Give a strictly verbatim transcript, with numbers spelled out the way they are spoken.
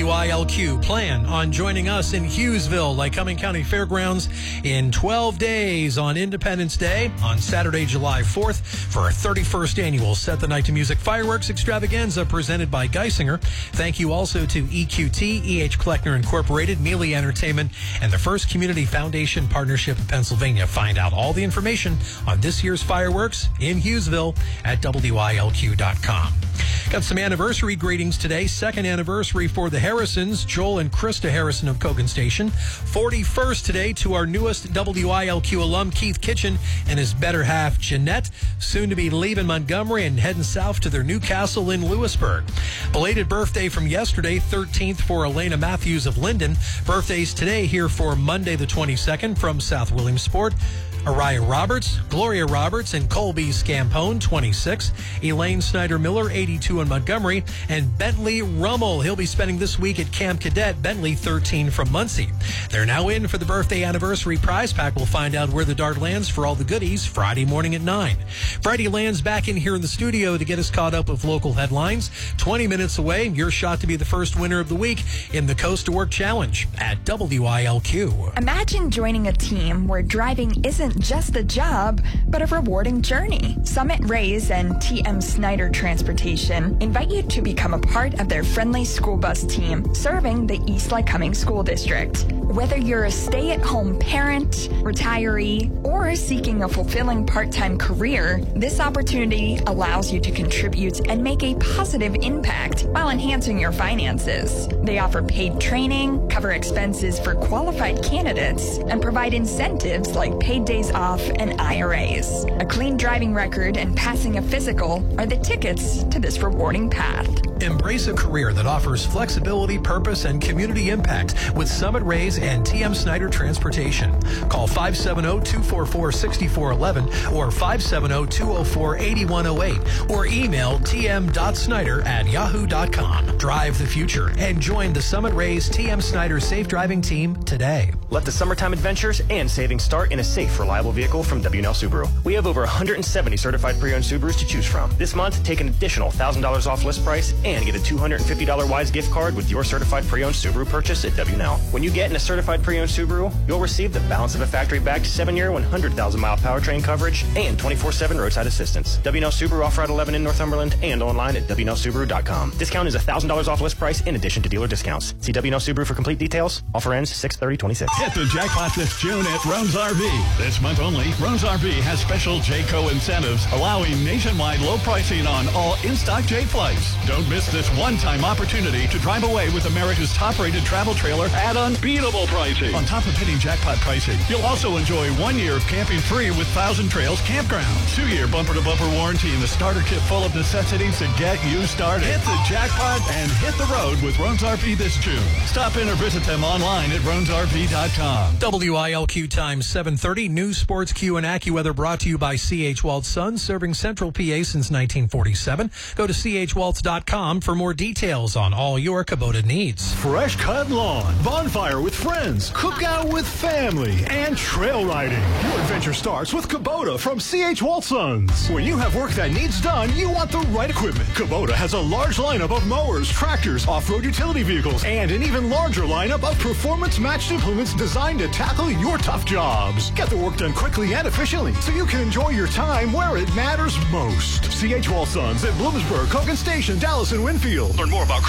W I L Q. Plan on joining us in Hughesville, Lycoming County Fairgrounds, in twelve days on Independence Day on Saturday, July fourth for our thirty-first annual Set the Night to Music Fireworks Extravaganza presented by Geisinger. Thank you also to E Q T, E H. Kleckner Incorporated, Mealy Entertainment, and the First Community Foundation Partnership of Pennsylvania. Find out all the information on this year's fireworks in Hughesville at W I L Q dot com. Got some anniversary greetings today. Second anniversary for the Harrisons, Joel and Krista Harrison of Cogan Station. forty-first today to our newest W I L Q alum, Keith Kitchen, and his better half, Jeanette, soon to be leaving Montgomery and heading south to their new castle in Lewisburg. Belated birthday from yesterday, thirteenth for Elena Matthews of Linden. Birthdays today here for Monday the twenty-second from South Williamsport. Araya Roberts, Gloria Roberts, and Colby Scampone, twenty-six. Elaine Snyder-Miller, eighty-two in Montgomery. And Bentley Rummel. He'll be spending this week at Camp Cadet. Bentley, thirteen from Muncie. They're now in for the birthday anniversary prize pack. We'll find out where the dart lands for all the goodies Friday morning at nine. Friday lands back in here in the studio to get us caught up with local headlines. twenty minutes away, your shot to be the first winner of the week in the Coast to Work Challenge at W I L Q. Imagine joining a team where driving isn't just a job, but a rewarding journey. Summit Rays and T M Snyder Transportation invite you to become a part of their friendly school bus team serving the East Lycoming School District. Whether you're a stay-at-home parent, retiree, or seeking a fulfilling part-time career, this opportunity allows you to contribute and make a positive impact while enhancing your finances. They offer paid training, cover expenses for qualified candidates, and provide incentives like paid days off and I R As. A clean driving record and passing a physical are the tickets to this rewarding path. Embrace a career that offers flexibility, purpose, and community impact with Summit Rays and T M Snyder Transportation. Call five seven zero, two four four, six four one one or five seven zero, two zero four, eight one zero eight or email t m dot snyder at yahoo dot com. Drive the future and join the Summit Rays T M Snyder Safe Driving Team today. Let the summertime adventures and savings start in a safe, reliable vehicle from W and L Subaru. We have over one hundred seventy certified pre-owned Subarus to choose from. This month, take an additional one thousand dollars off list price and get a two hundred fifty dollars Wise gift card with your certified pre-owned Subaru purchase at W and L. When you get in a certified pre-owned Subaru, you'll receive the balance of a factory-backed seven-year, one hundred thousand mile powertrain coverage and twenty-four seven roadside assistance. W and L Subaru off Route eleven in Northumberland and online at W and L Subaru dot com. Discount is one thousand dollars off list price in addition to dealer discounts. See W and L Subaru for complete details. Offer ends six thirty twenty-six. Hit the jackpot this June at Rones R V. This month only, Rones R V has special Jayco incentives allowing nationwide low pricing on all in-stock J flights. Don't miss this one-time opportunity to drive away with America's top-rated travel trailer at unbeatable pricing. On top of hitting jackpot pricing, you'll also enjoy one year of camping free with Thousand Trails Campground, two-year bumper-to-bumper warranty, and a starter kit full of necessities to get you started. Hit the jackpot and hit the road with Rones R V this June. Stop in or visit them online at rones r v dot com. W I L Q time seven thirty. News, Sports, Q, and AccuWeather brought to you by C H. Waltz Sons, serving Central P A since nineteen forty-seven. Go to c h waltz dot com for more details on all your Kubota needs. Fresh cut lawn, bonfire with friends, cookout with family, and trail riding. Your adventure starts with Kubota from C H. Waltz Sons. When you have work that needs done, you want the right equipment. Kubota has a large lineup of mowers, tractors, off-road utility vehicles, and an even larger lineup of performance-matched implements designed to tackle your tough jobs. Get the work done quickly and efficiently so you can enjoy your time where it matters most. C H. Waltz Sons at Bloomsburg, Cogan Station, Dallas, and Winfield. Learn more about